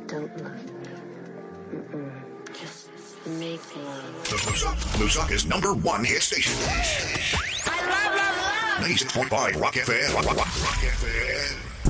Don't look. Just make love. Lusaka's #1 hit station. I love, love, love! 96.5 Rock FM. Rock FM.